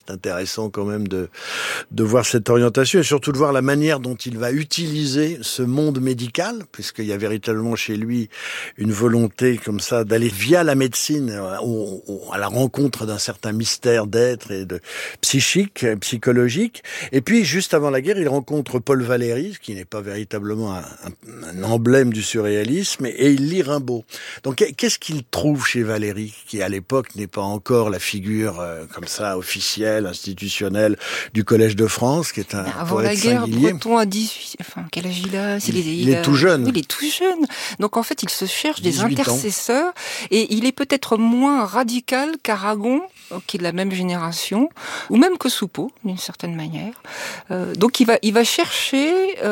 C'est intéressant quand même de voir cette orientation et surtout de voir la manière dont il va utiliser ce monde médical, puisqu'il y a véritablement chez lui une volonté comme ça d'aller via la médecine à la rencontre d'un certain mystère d'être et de psychologique. Et puis, juste avant la guerre, il rencontre Paul Valéry, qui n'est pas véritablement un emblème du surréalisme, et il lit Rimbaud. Donc, qu'est-ce qu'il trouve chez Valéry, qui à l'époque n'est pas encore la figure comme ça officielle, institutionnelle du Collège de France, qui est un avant la guerre, singulier. Breton a 18, quel âge il a? Il est tout jeune. Oui, il est tout jeune. Donc en fait, il se cherche des 18 intercesseurs et il est peut-être moins radical qu'Aragon, qui est de la même génération, ou même que Soupeau, d'une certaine manière. Donc il va chercher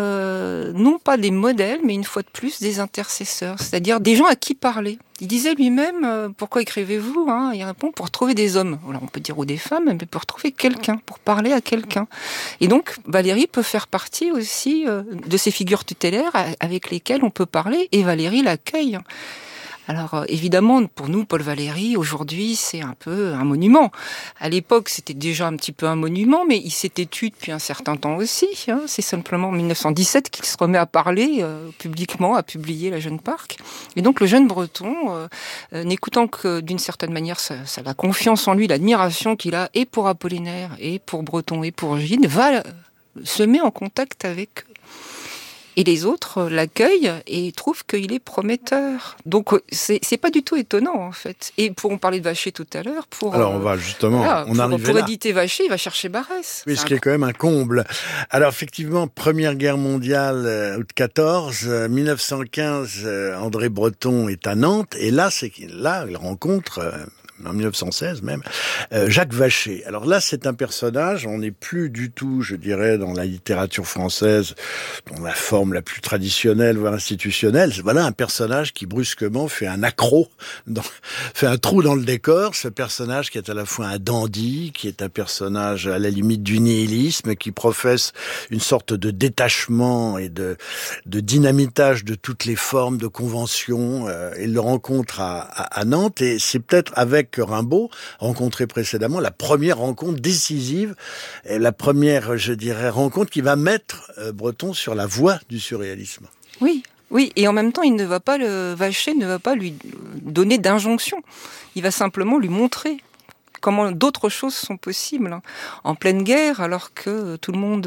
non pas des modèles, mais une fois de plus des intercesseurs, c'est-à-dire des gens à qui parler. Il disait lui-même, pourquoi écrivez-vous? Il répond, pour trouver des hommes. Alors on peut dire ou des femmes, mais pour trouver quelqu'un, pour parler à quelqu'un. Et donc Valéry peut faire partie aussi de ces figures tutélaires avec lesquelles on peut parler, et Valéry l'accueille. Alors évidemment, pour nous, Paul Valéry, aujourd'hui, c'est un peu un monument. À l'époque, c'était déjà un petit peu un monument, mais il s'était tu depuis un certain temps aussi. C'est simplement en 1917 qu'il se remet à parler publiquement, à publier La Jeune Parc. Et donc le jeune Breton, n'écoutant que d'une certaine manière ça la confiance en lui, l'admiration qu'il a, et pour Apollinaire, et pour Breton, et pour Gide, va se met en contact avec eux. Et les autres l'accueillent et trouvent qu'il est prometteur. Donc c'est pas du tout étonnant en fait. Et pour en parler de Vacher tout à l'heure, alors on va justement, pour éditer Vacher, il va chercher Barrès. Oui, ce qui est quand même un comble. Alors effectivement, Première Guerre mondiale, août 14, 1915, André Breton est à Nantes et là il rencontre en 1916 même, Jacques Vacher. Alors là, c'est un personnage, on n'est plus du tout, je dirais, dans la littérature française, dans la forme la plus traditionnelle, voire institutionnelle. Voilà un personnage qui brusquement fait un accro, fait un trou dans le décor. Ce personnage qui est à la fois un dandy, qui est un personnage à la limite du nihilisme, qui professe une sorte de détachement et de dynamitage de toutes les formes de conventions. Il le rencontre à Nantes et c'est peut-être avec Rimbaud, rencontré précédemment, la première rencontre décisive, et la première, je dirais, rencontre qui va mettre Breton sur la voie du surréalisme. Oui, et en même temps, Vacher ne va pas lui donner d'injonction. Il va simplement lui montrer comment d'autres choses sont possibles en pleine guerre, alors que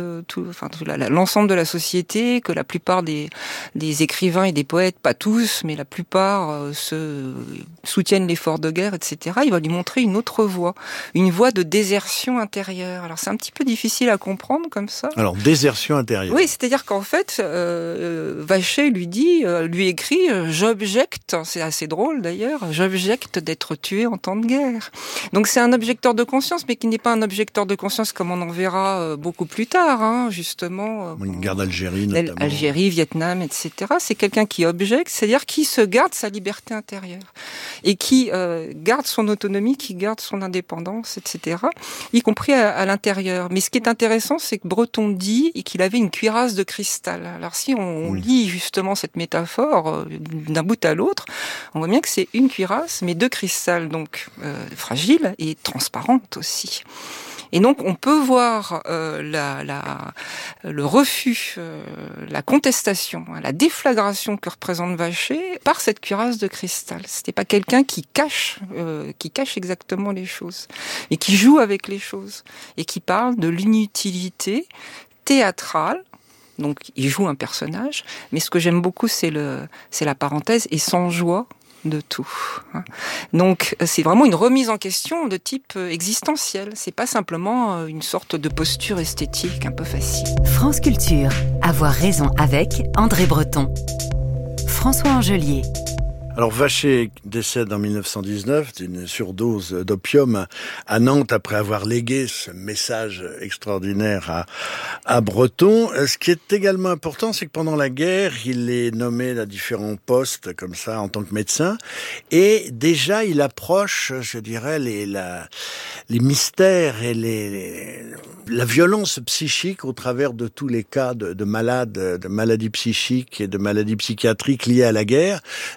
l'ensemble de la société, que la plupart des écrivains et des poètes, pas tous, mais la plupart se soutiennent l'effort de guerre, etc. Il va lui montrer une autre voie, une voie de désertion intérieure. Alors c'est un petit peu difficile à comprendre comme ça. Alors désertion intérieure. Oui, c'est-à-dire qu'en fait, Vacher lui écrit, j'objecte, c'est assez drôle d'ailleurs, j'objecte d'être tué en temps de guerre. Donc c'est un objecteur de conscience, mais qui n'est pas un objecteur de conscience comme on en verra beaucoup plus tard, justement. Une guerre d'Algérie, notamment. Algérie, Vietnam, etc. C'est quelqu'un qui objecte, c'est-à-dire qui se garde sa liberté intérieure et qui garde son autonomie, qui garde son indépendance, etc. Y compris à l'intérieur. Mais ce qui est intéressant, c'est que Breton dit qu'il avait une cuirasse de cristal. Alors si on lit justement cette métaphore d'un bout à l'autre, on voit bien que c'est une cuirasse, mais de cristal, donc fragile et transparente aussi. Et donc on peut voir le refus, la contestation, la déflagration que représente Vacher par cette cuirasse de cristal. C'était pas quelqu'un qui cache exactement les choses, et qui joue avec les choses, et qui parle de l'inutilité théâtrale. Donc il joue un personnage, mais ce que j'aime beaucoup, c'est la parenthèse, et sans joie de tout. Donc c'est vraiment une remise en question de type existentiel. C'est pas simplement une sorte de posture esthétique un peu facile. France Culture, avoir raison avec André Breton. François Angelier. Alors Vacher décède en 1919 d'une surdose d'opium à Nantes après avoir légué ce message extraordinaire à Breton. Ce qui est également important, c'est que pendant la guerre, il est nommé à différents postes comme ça en tant que médecin, et déjà il approche, je dirais, les mystères et la violence psychique au travers de tous les cas de malades, de maladies psychiques et de maladies psychiatriques liées à la guerre, notamment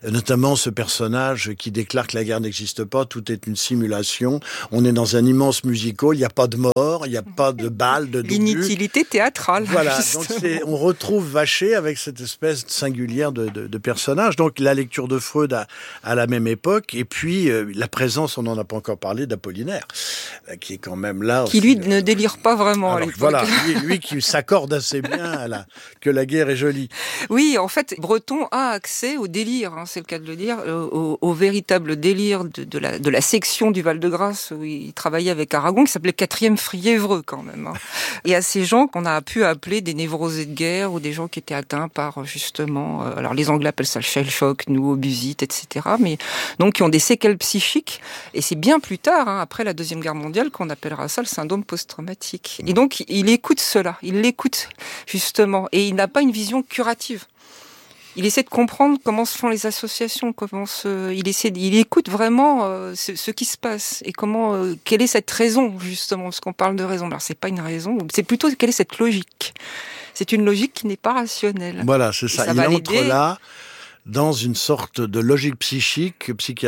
justement ce personnage qui déclare que la guerre n'existe pas, tout est une simulation. On est dans un immense musical, il n'y a pas de mort, il n'y a pas de balles, de doublure. L'inutilité théâtrale. Voilà, donc on retrouve Vacher avec cette espèce singulière de personnage. Donc la lecture de Freud à la même époque, et puis la présence, on n'en a pas encore parlé, d'Apollinaire, qui est quand même là. Qui lui ne délire pas vraiment. Alors, à l'époque. voilà, lui qui s'accorde assez bien que la guerre est jolie. Oui, en fait, Breton a accès au délire, c'est le cas de le dire, au véritable délire de la section du Val-de-Grâce où il travaillait avec Aragon, qui s'appelait 4e Friévreux quand même. Et à ces gens qu'on a pu appeler des névrosés de guerre ou des gens qui étaient atteints par justement, alors les Anglais appellent ça le shell shock, nous obusite, etc. Mais donc qui ont des séquelles psychiques. Et c'est bien plus tard, après la Deuxième Guerre mondiale, qu'on appellera ça le syndrome post-traumatique. Et donc il écoute cela, il l'écoute justement, et il n'a pas une vision curative. Il essaie de comprendre comment se font les associations, il écoute vraiment ce qui se passe et quelle est cette raison justement, parce qu'on parle de raison. Alors c'est pas une raison, c'est plutôt quelle est cette logique. C'est une logique qui n'est pas rationnelle. Voilà, c'est ça. Il entre là dans une sorte de logique psychique,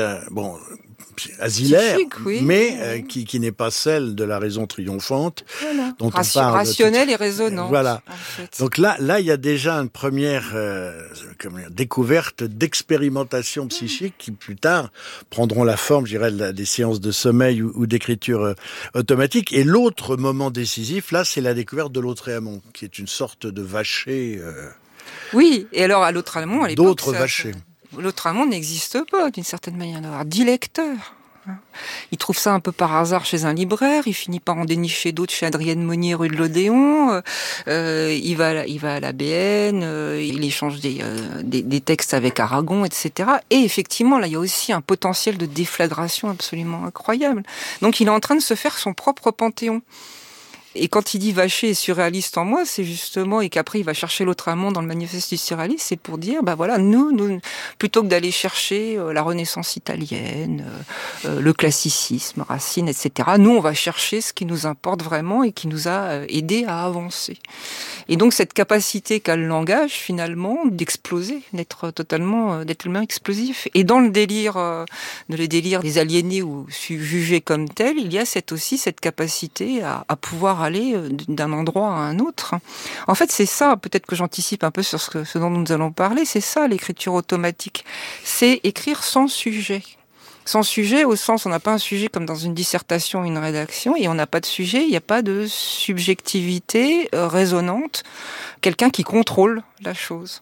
asilaire, oui. Mais qui n'est pas celle de la raison triomphante, voilà. dont on parle. Rationnelle et raisonnante. Voilà. En fait. Donc là, il y a déjà une première découverte d'expérimentation psychique qui plus tard prendront la forme, je dirais, des séances de sommeil ou d'écriture automatique. Et l'autre moment décisif, là, c'est la découverte de Lautréamont, qui est une sorte de Vacher. Oui, et alors à Lautréamont, à l'époque, d'autres Vachers. Lautréamont n'existe pas, d'une certaine manière, d'avoir 10 lecteurs. Il trouve ça un peu par hasard chez un libraire, il finit par en dénicher d'autres chez Adrienne Monnier, rue de l'Odéon, il va à la BN, il échange des textes avec Aragon, etc. Et effectivement, là, il y a aussi un potentiel de déflagration absolument incroyable. Donc il est en train de se faire son propre panthéon. Et quand il dit Vacher est surréaliste en moi, c'est justement, et qu'après il va chercher Lautréamont dans le manifeste du surréalisme, c'est pour dire, nous, plutôt que d'aller chercher la Renaissance italienne, le classicisme, Racine, etc., nous, on va chercher ce qui nous importe vraiment et qui nous a aidés à avancer. Et donc cette capacité qu'a le langage, finalement, d'exploser, d'être tellement explosif. Et dans le délire des aliénés ou jugés comme tels, il y a aussi cette capacité à pouvoir aller d'un endroit à un autre. En fait, c'est ça, peut-être que j'anticipe un peu sur ce dont nous allons parler, c'est ça l'écriture automatique. C'est écrire sans sujet. Sans sujet, au sens, on n'a pas un sujet comme dans une dissertation, une rédaction, et on n'a pas de sujet, il n'y a pas de subjectivité résonante, quelqu'un qui contrôle la chose.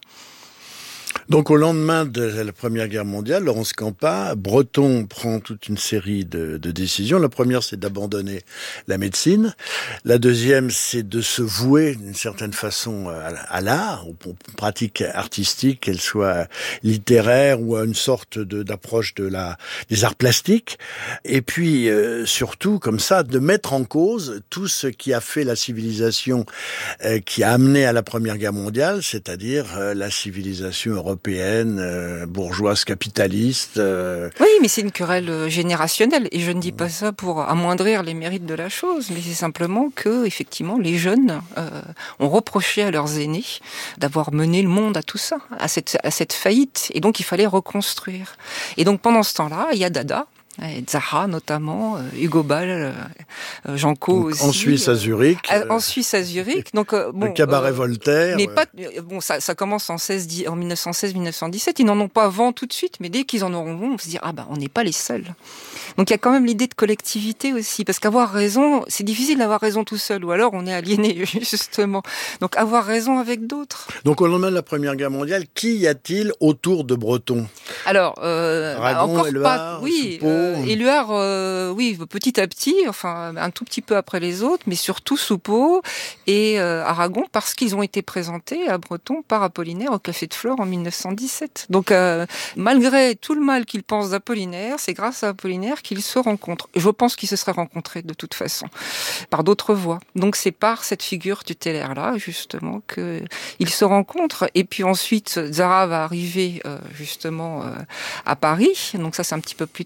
Donc au lendemain de la Première Guerre mondiale, Laurence Campa, Breton prend toute une série de décisions. La première, c'est d'abandonner la médecine. La deuxième, c'est de se vouer d'une certaine façon à l'art, aux pratiques artistiques, qu'elles soient littéraires ou à une sorte d'approche des arts plastiques. Et puis surtout, comme ça, de mettre en cause tout ce qui a fait la civilisation qui a amené à la Première Guerre mondiale, c'est-à-dire la civilisation européenne, bourgeoise capitaliste. Oui, mais c'est une querelle générationnelle, et je ne dis pas ça pour amoindrir les mérites de la chose, mais c'est simplement que, effectivement, les jeunes ont reproché à leurs aînés d'avoir mené le monde à tout ça, à cette faillite, et donc il fallait reconstruire. Et donc pendant ce temps-là, il y a Dada, Zaha notamment, Hugo Ball, Janco aussi. En Suisse à Zurich. En Suisse à Zurich. Donc le cabaret Voltaire. Mais pas. Bon, ça commence en 1916-1917. Ils n'en ont pas vent tout de suite, mais dès qu'ils en auront vent, on se dit on n'est pas les seuls. Donc il y a quand même l'idée de collectivité aussi, parce qu'avoir raison, c'est difficile d'avoir raison tout seul, ou alors on est aliéné justement. Donc avoir raison avec d'autres. Donc au lendemain de la Première Guerre mondiale, qui y a-t-il autour de Breton ? Alors Aragon, encore Éluard, pas. Oui. Soupeau. Éluard, oui, petit à petit, enfin un tout petit peu après les autres, mais surtout Soupeau et Aragon, parce qu'ils ont été présentés à Breton par Apollinaire au Café de Flore en 1917. Donc malgré tout le mal qu'ils pensent d'Apollinaire, c'est grâce à Apollinaire qu'ils se rencontrent. Je pense qu'ils se seraient rencontrés de toute façon, par d'autres voies. Donc c'est par cette figure tutélaire-là, justement, qu'ils se rencontrent. Et puis ensuite, Zara va arriver justement à Paris. Donc ça, c'est un petit peu plus tard,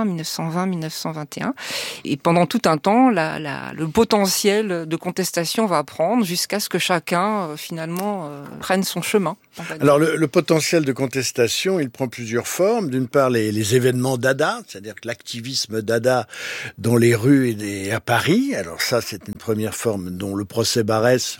1920, 1920, 1921. Et pendant tout un temps, le potentiel de contestation va prendre jusqu'à ce que chacun, finalement, prenne son chemin. Alors, le potentiel de contestation, il prend plusieurs formes. D'une part, les événements Dada, c'est-à-dire que l'activisme Dada dans les rues et à Paris. Alors ça, c'est une première forme dont le procès Barès.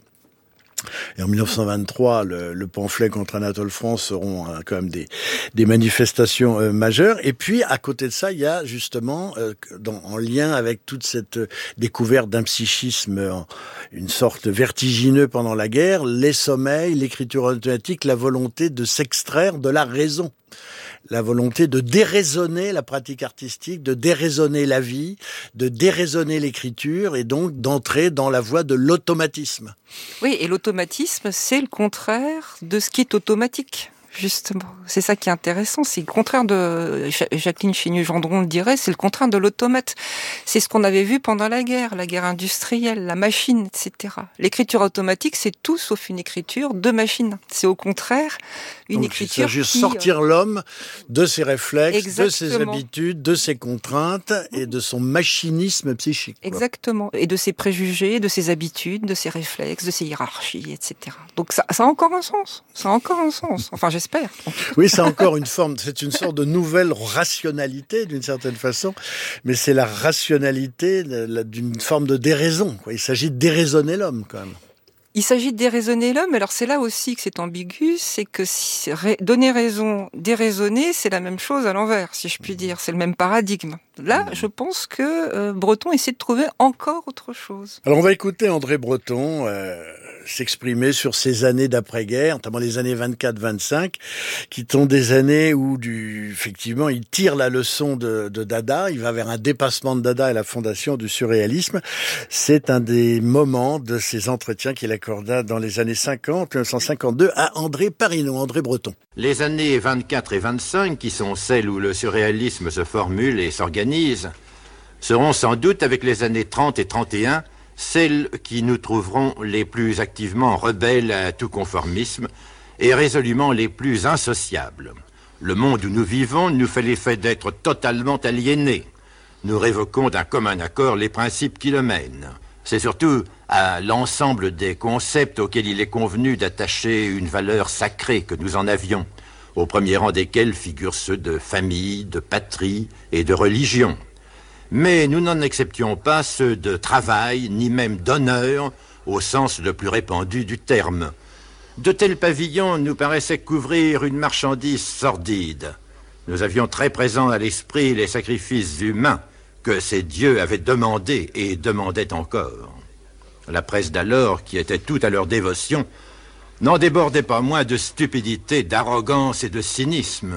Et en 1923, le pamphlet contre Anatole France seront quand même des manifestations majeures. Et puis, à côté de ça, il y a justement, en lien avec toute cette découverte d'un psychisme, une sorte vertigineux pendant la guerre, les sommeils, l'écriture automatique, la volonté de s'extraire de la raison. La volonté de déraisonner la pratique artistique, de déraisonner la vie, de déraisonner l'écriture et donc d'entrer dans la voie de l'automatisme. Oui, et l'automatisme, c'est le contraire de ce qui est automatique. Justement, c'est ça qui est intéressant, c'est le contraire de, Jacqueline Chénieux-Gendron le dirait, c'est le contraire de l'automate. C'est ce qu'on avait vu pendant la guerre industrielle, la machine, etc. L'écriture automatique, c'est tout sauf une écriture de machine. C'est au contraire une donc, écriture il s'agit de sortir l'homme de ses réflexes, exactement. De ses habitudes, de ses contraintes et de son machinisme psychique. Exactement. Et de ses préjugés, de ses habitudes, de ses réflexes, de ses hiérarchies, etc. Donc ça a encore un sens. Ça a encore un sens. Enfin, j'espère. Oui, c'est encore une forme, c'est une sorte de nouvelle rationalité d'une certaine façon, mais c'est la rationalité d'une forme de déraison, quoi. Il s'agit de déraisonner l'homme quand même. Il s'agit de déraisonner l'homme, alors c'est là aussi que c'est ambigu, c'est que donner raison, déraisonner, c'est la même chose à l'envers, si je puis dire, c'est le même paradigme. Là, je pense que Breton essaie de trouver encore autre chose. Alors on va écouter André Breton s'exprimer sur ces années d'après-guerre, notamment les années 24-25, qui sont des années où, effectivement, il tire la leçon de Dada, il va vers un dépassement de Dada et la fondation du surréalisme. C'est un des moments de ces entretiens qu'il accorda dans les années 50, 1952, à André Parinot, André Breton. Les années 24 et 25, qui sont celles où le surréalisme se formule et s'organise, seront sans doute, avec les années 30 et 31, celles qui nous trouveront les plus activement rebelles à tout conformisme et résolument les plus insociables. Le monde où nous vivons nous fait l'effet d'être totalement aliénés. Nous révoquons d'un commun accord les principes qui le mènent. C'est surtout à l'ensemble des concepts auxquels il est convenu d'attacher une valeur sacrée que nous en avions, au premier rang desquels figurent ceux de famille, de patrie et de religion. Mais nous n'en acceptions pas ceux de travail, ni même d'honneur, au sens le plus répandu du terme. De tels pavillons nous paraissaient couvrir une marchandise sordide. Nous avions très présent à l'esprit les sacrifices humains que ces dieux avaient demandés et demandaient encore. La presse d'alors, qui était toute à leur dévotion, n'en débordait pas moins de stupidité, d'arrogance et de cynisme.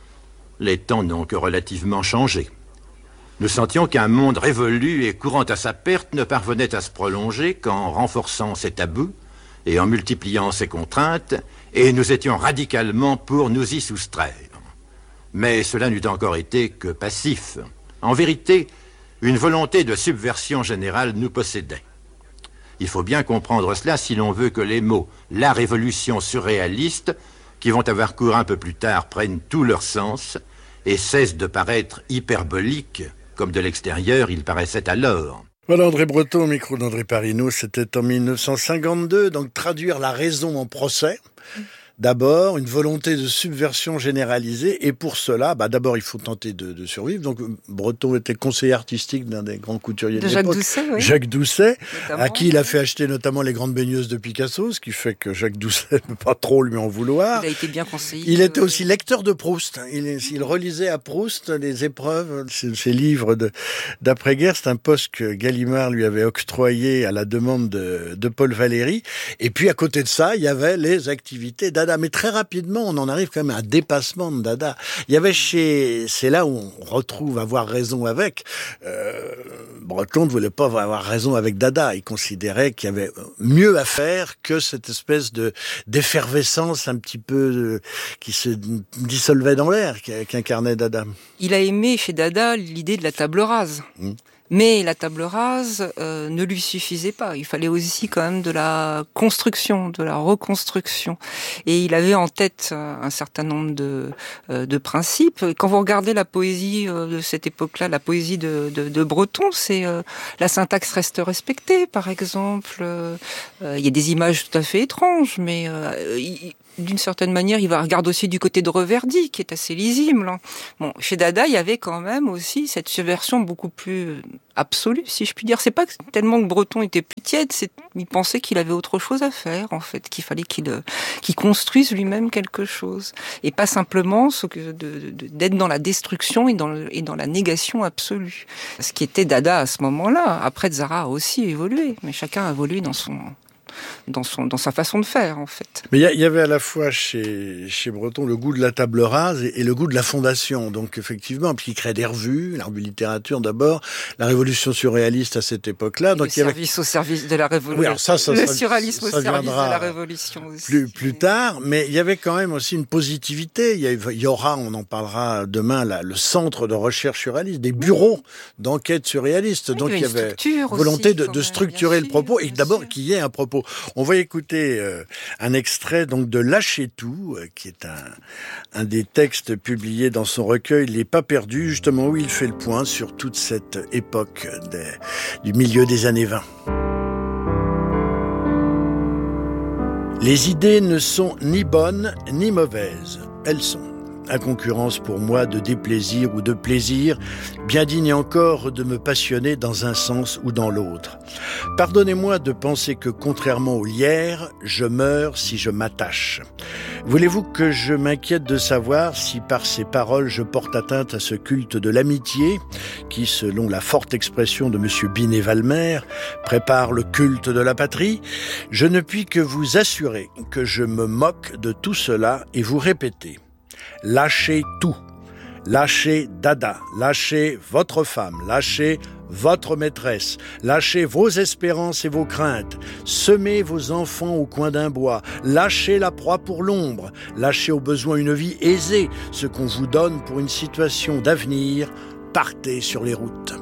Les temps n'ont que relativement changé. Nous sentions qu'un monde révolu et courant à sa perte ne parvenait à se prolonger qu'en renforçant ses tabous et en multipliant ses contraintes, et nous étions radicalement pour nous y soustraire. Mais cela n'eût encore été que passif. En vérité, une volonté de subversion générale nous possédait. Il faut bien comprendre cela si l'on veut que les mots « la révolution surréaliste » qui vont avoir cours un peu plus tard prennent tout leur sens et cessent de paraître hyperboliques comme de l'extérieur il paraissait alors. Voilà André Breton au micro d'André Parinot, c'était en 1952, donc traduire la raison en procès. D'abord, une volonté de subversion généralisée, et pour cela, d'abord il faut tenter de survivre. Donc Breton était conseiller artistique d'un des grands couturiers de l'époque, Jacques Doucet, notamment. À qui il a fait acheter notamment les grandes baigneuses de Picasso, ce qui fait que Jacques Doucet ne peut pas trop lui en vouloir. Il a été bien conseillé. Il était aussi lecteur de Proust. Il relisait à Proust les épreuves, ses livres d'après-guerre. C'est un poste que Gallimard lui avait octroyé à la demande de Paul Valéry. Et puis à côté de ça, il y avait les activités Dada. Mais très rapidement, on en arrive quand même à un dépassement de Dada. Il y avait c'est là où on retrouve avoir raison avec. Breton ne voulait pas avoir raison avec Dada. Il considérait qu'il y avait mieux à faire que cette espèce d'effervescence un petit peu qui se dissolvait dans l'air, qu'incarnait Dada. Il a aimé chez Dada l'idée de la table rase. Mais la table rase ne lui suffisait pas. Il fallait aussi quand même de la construction, de la reconstruction. Et il avait en tête un certain nombre de principes. Et quand vous regardez la poésie de cette époque-là, la poésie de Breton, c'est la syntaxe reste respectée, par exemple. Il y a des images tout à fait étranges, mais d'une certaine manière, il regarde aussi du côté de Reverdy, qui est assez lisible. Bon, chez Dada, il y avait quand même aussi cette subversion beaucoup plus absolue, si je puis dire. C'est pas tellement que Breton était plus tiède, il pensait qu'il avait autre chose à faire, en fait, qu'il fallait qu'il construise lui-même quelque chose. Et pas simplement d'être dans la destruction et dans la négation absolue. Ce qui était Dada à ce moment-là. Après, Tzara a aussi évolué, mais chacun a évolué dans sa façon de faire, en fait. Mais il y avait à la fois chez Breton le goût de la table rase et le goût de la fondation. Donc effectivement, puis il crée des revues, la revue littérature d'abord, la révolution surréaliste à cette époque-là. Donc au service de la révolution. Oui, le surréalisme au service de la révolution aussi. Plus tard, mais il y avait quand même aussi une positivité. Il y aura, on en parlera demain, le centre de recherche surréaliste, des bureaux d'enquête surréaliste. Oui, donc il y avait volonté de structurer le propos et d'abord qu'il y ait un propos. On va écouter un extrait donc de Lâcher tout, qui est un des textes publiés dans son recueil Les Pas perdus, justement où il fait le point sur toute cette époque du milieu des années 20. Les idées ne sont ni bonnes ni mauvaises, elles sont. À concurrence pour moi de déplaisir ou de plaisir, bien digne encore de me passionner dans un sens ou dans l'autre. Pardonnez-moi de penser que, contrairement aux lierres, je meurs si je m'attache. Voulez-vous que je m'inquiète de savoir si par ces paroles je porte atteinte à ce culte de l'amitié, qui, selon la forte expression de M. Binet-Valmer, prépare le culte de la patrie? Je ne puis que vous assurer que je me moque de tout cela et vous répéter: lâchez tout. Lâchez Dada, lâchez votre femme, lâchez votre maîtresse, lâchez vos espérances et vos craintes, semez vos enfants au coin d'un bois, lâchez la proie pour l'ombre, lâchez au besoin une vie aisée, ce qu'on vous donne pour une situation d'avenir, partez sur les routes.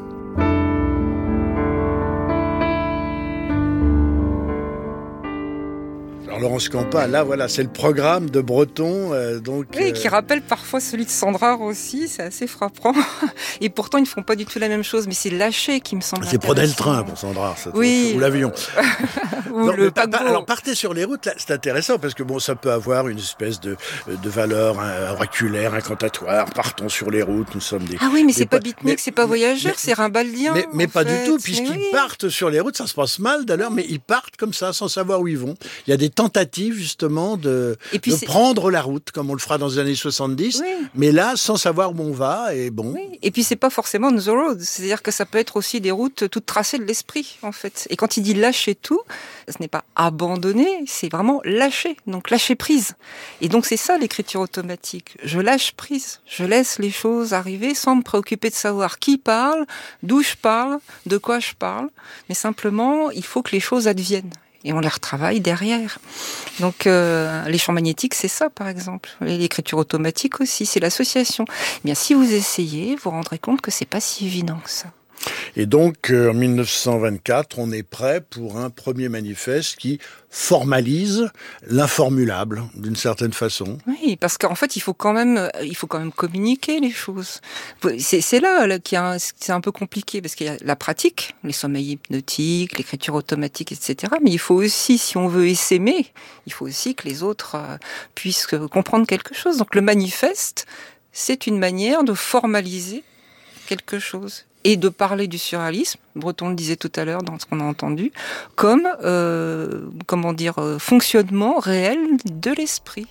Laurence Campa, là voilà, c'est le programme de Breton. Qui rappelle parfois celui de Sandrard aussi, c'est assez frappant. Et pourtant, ils ne font pas du tout la même chose, mais c'est Lâcher qui me semble c'est prenez le train pour Sandrard, oui. Ou l'avion. Ou le paquebot. Alors, partez sur les routes, là, c'est intéressant, parce que ça peut avoir une espèce de valeur oraculaire, incantatoire. Partons sur les routes, nous sommes des... Ah oui, mais c'est pas beatnik, c'est pas voyageur, c'est rimbaldien. Mais pas du tout, puisqu'ils partent sur les routes, ça se passe mal d'ailleurs, mais ils partent comme ça, sans savoir où ils vont. Il y a des tentative justement de prendre la route, comme on le fera dans les années 70, mais là, sans savoir où on va, et bon... Oui. Et puis c'est pas forcément the road, c'est-à-dire que ça peut être aussi des routes toutes tracées de l'esprit, en fait. Et quand il dit lâcher tout, ce n'est pas abandonner, c'est vraiment lâcher, donc lâcher prise. Et donc c'est ça l'écriture automatique, je lâche prise, je laisse les choses arriver sans me préoccuper de savoir qui parle, d'où je parle, de quoi je parle, mais simplement, il faut que les choses adviennent. Et on les retravaille derrière. Donc les champs magnétiques, c'est ça par exemple. L'écriture automatique aussi, c'est l'association. Eh bien, si vous essayez, vous vous rendrez compte que c'est pas si évident que ça. Et donc, en 1924, on est prêt pour un premier manifeste qui formalise l'informulable, d'une certaine façon. Oui, parce qu'en fait, il faut quand même communiquer les choses. C'est là c'est un peu compliqué, parce qu'il y a la pratique, les sommeils hypnotiques, l'écriture automatique, etc. Mais il faut aussi, si on veut essaimer, il faut aussi que les autres puissent comprendre quelque chose. Donc le manifeste, c'est une manière de formaliser quelque chose. Et de parler du surréalisme, Breton le disait tout à l'heure dans ce qu'on a entendu, comme fonctionnement réel de l'esprit.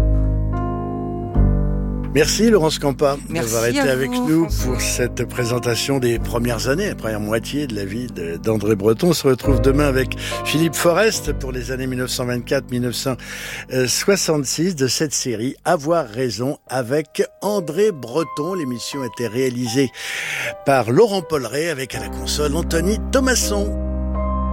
Merci Laurence Campa d'avoir été avec nous François. pour cette présentation des premières années, la première moitié de la vie d'André Breton. On se retrouve demain avec Philippe Forest pour les années 1924-1966 de cette série Avoir raison avec André Breton. L'émission a été réalisée par Laurent Polleret avec à la console Anthony Thomasson.